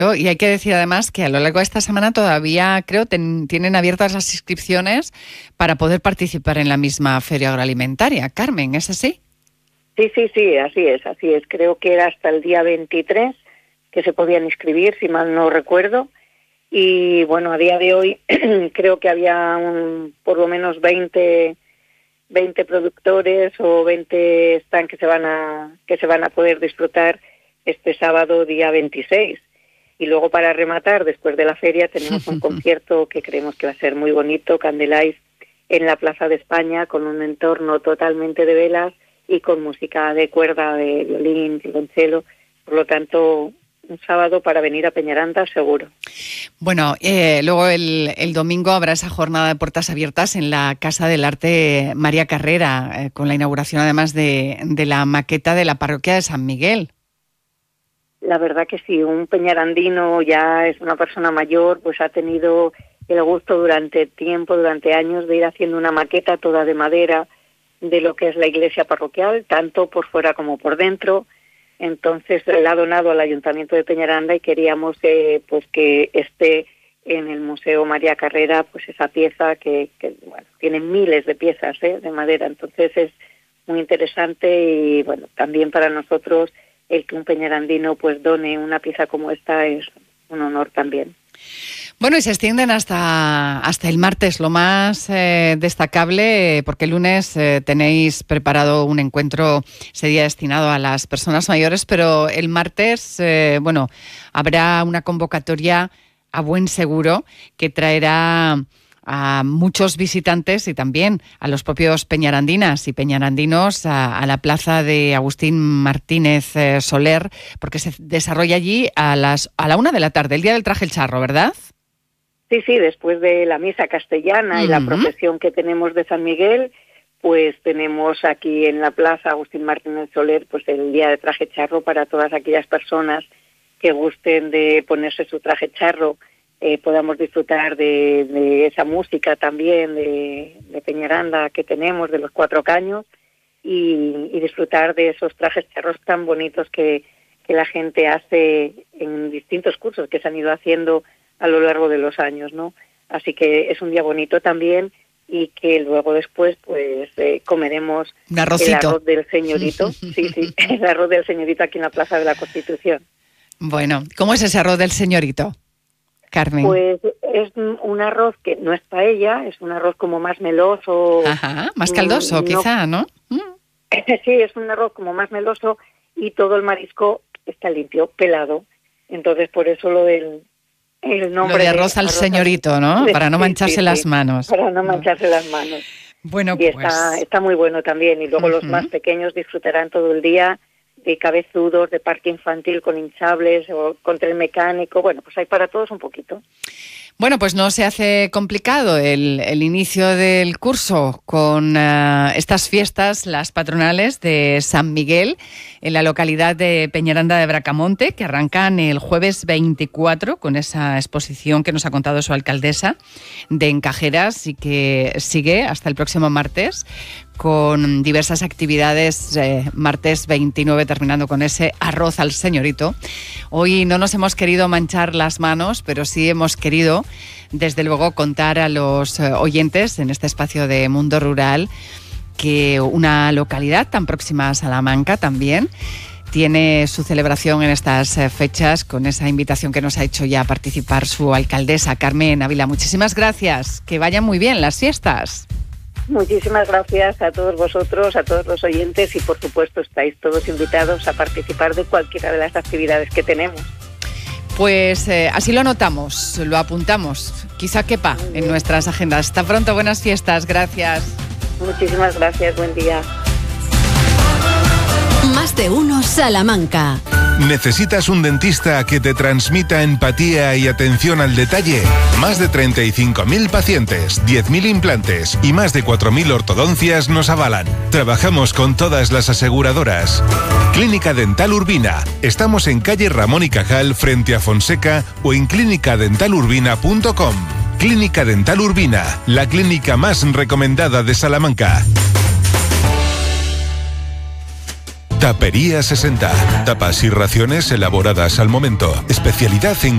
Y hay que decir además que a lo largo de esta semana todavía, creo, tienen abiertas las inscripciones para poder participar en la misma feria agroalimentaria. Carmen, ¿es así? Sí, así es. Creo que era hasta el día 23 que se podían inscribir, si mal no recuerdo. Y bueno, a día de hoy creo que había por lo menos 20 productores o 20 stands que se van a poder disfrutar este sábado día 26. Y luego, para rematar, después de la feria, tenemos un concierto que creemos que va a ser muy bonito, Candelight, en la Plaza de España, con un entorno totalmente de velas y con música de cuerda, de violín, violonchelo. Por lo tanto, un sábado para venir a Peñaranda, seguro. Bueno, luego el domingo habrá esa jornada de puertas abiertas en la Casa del Arte María Carrera, con la inauguración además de la maqueta de la parroquia de San Miguel. La verdad que sí, un peñarandino ya es una persona mayor, pues ha tenido el gusto durante años de ir haciendo una maqueta toda de madera de lo que es la iglesia parroquial, tanto por fuera como por dentro. Entonces la ha donado al Ayuntamiento de Peñaranda y queríamos que esté en el Museo María Carrera, pues esa pieza que bueno, tiene miles de piezas de madera. Entonces es muy interesante y bueno, también para nosotros el que un peñarandino pues done una pieza como esta es un honor también. Bueno, y se extienden hasta el martes, lo más destacable, porque el lunes tenéis preparado un encuentro, sería destinado a las personas mayores, pero el martes, habrá una convocatoria a buen seguro que traerá a muchos visitantes y también a los propios peñarandinas y peñarandinos a la plaza de Agustín Martínez Soler, porque se desarrolla allí a la 1:00 p.m, el Día del Traje el Charro, ¿verdad? Sí, después de la misa castellana y la procesión que tenemos de San Miguel, pues tenemos aquí en la plaza Agustín Martínez Soler pues el Día de Traje Charro para todas aquellas personas que gusten de ponerse su traje charro. Podamos disfrutar de esa música también de Peñaranda que tenemos, de los 4 caños, y disfrutar de esos trajes charros tan bonitos que la gente hace en distintos cursos que se han ido haciendo a lo largo de los años, ¿no? Así que es un día bonito también y que luego después pues comeremos el arroz del señorito, el arroz del señorito aquí en la Plaza de la Constitución. Bueno, ¿cómo es ese arroz del señorito, Carmen? Pues es un arroz que no es paella, es un arroz como más meloso. Ajá, más caldoso quizá, ¿no? Sí, es un arroz como más meloso y todo el marisco está limpio, pelado. Entonces por eso el nombre. Lo de arroz al señorito, ¿no? Para no mancharse las manos. Para no mancharse las manos. Bueno, y pues está muy bueno también. Y luego los más pequeños disfrutarán todo el día de cabezudos, de parque infantil con hinchables o con tren mecánico. Bueno, pues hay para todos un poquito. Bueno, pues no se hace complicado el inicio del curso con estas fiestas, las patronales de San Miguel, en la localidad de Peñaranda de Bracamonte, que arrancan el jueves 24 con esa exposición que nos ha contado su alcaldesa de Encajeras y que sigue hasta el próximo martes con diversas actividades, martes 29 terminando con ese arroz al señorito. Hoy no nos hemos querido manchar las manos, pero sí hemos querido, desde luego, contar a los oyentes en este espacio de Mundo Rural que una localidad tan próxima a Salamanca también tiene su celebración en estas fechas con esa invitación que nos ha hecho ya a participar su alcaldesa, Carmen Ávila. Muchísimas gracias, que vayan muy bien las fiestas. Muchísimas gracias a todos vosotros, a todos los oyentes y por supuesto estáis todos invitados a participar de cualquiera de las actividades que tenemos. Pues así lo anotamos, lo apuntamos, quizá quepa en nuestras agendas. Hasta pronto, buenas fiestas, gracias. Muchísimas gracias, buen día. Más de uno Salamanca. ¿Necesitas un dentista que te transmita empatía y atención al detalle? Más de 35.000 pacientes, 10.000 implantes y más de 4.000 ortodoncias nos avalan. Trabajamos con todas las aseguradoras. Clínica Dental Urbina. Estamos en calle Ramón y Cajal frente a Fonseca o en clinicadentalurbina.com. Clínica Dental Urbina, la clínica más recomendada de Salamanca. Tapería 60. Tapas y raciones elaboradas al momento. Especialidad en